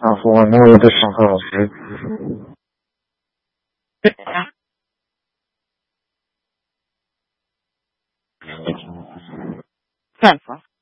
上说诺尔的上课老师。 算法